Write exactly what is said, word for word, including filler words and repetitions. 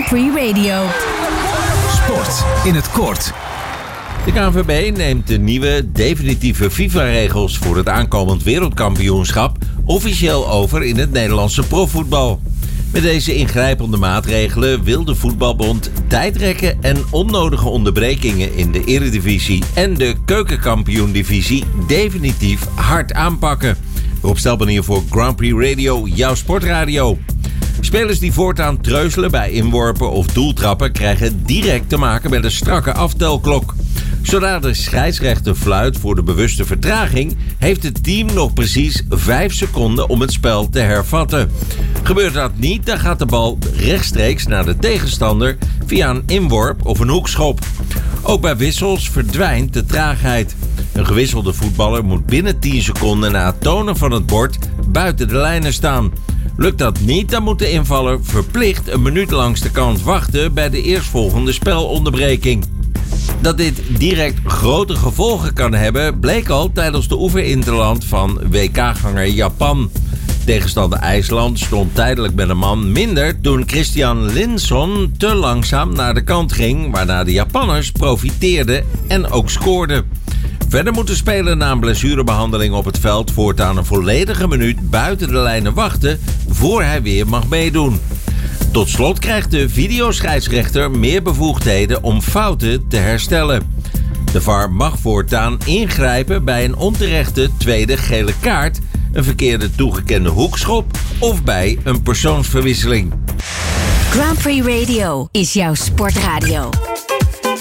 Prix Radio. Sport in het kort. De K N V B neemt de nieuwe definitieve FIFA-regels voor het aankomend wereldkampioenschap officieel over in het Nederlandse profvoetbal. Met deze ingrijpende maatregelen wil de voetbalbond tijdrekken en onnodige onderbrekingen in de Eredivisie en de Keukenkampioen-divisie definitief hard aanpakken. Rob Stelban hier voor Grand Prix Radio, jouw sportradio. Spelers die voortaan treuzelen bij inworpen of doeltrappen krijgen direct te maken met een strakke aftelklok. Zodra de scheidsrechter fluit voor de bewuste vertraging, heeft het team nog precies vijf seconden om het spel te hervatten. Gebeurt dat niet, dan gaat de bal rechtstreeks naar de tegenstander via een inworp of een hoekschop. Ook bij wissels verdwijnt de traagheid. Een gewisselde voetballer moet binnen tien seconden na het tonen van het bord buiten de lijnen staan. Lukt dat niet, dan moet de invaller verplicht een minuut langs de kant wachten bij de eerstvolgende spelonderbreking. Dat dit direct grote gevolgen kan hebben, bleek al tijdens de oefeninterland van W K-ganger Japan. Tegenstander IJsland stond tijdelijk met een man minder toen Christian Linson te langzaam naar de kant ging, waarna de Japanners profiteerden en ook scoorden. Verder moet de speler na een blessurebehandeling op het veld voortaan een volledige minuut buiten de lijnen wachten voor hij weer mag meedoen. Tot slot krijgt de videoscheidsrechter meer bevoegdheden om fouten te herstellen. De V A R mag voortaan ingrijpen bij een onterechte tweede gele kaart, een verkeerde toegekende hoekschop of bij een persoonsverwisseling. Grand Prix Radio is jouw sportradio.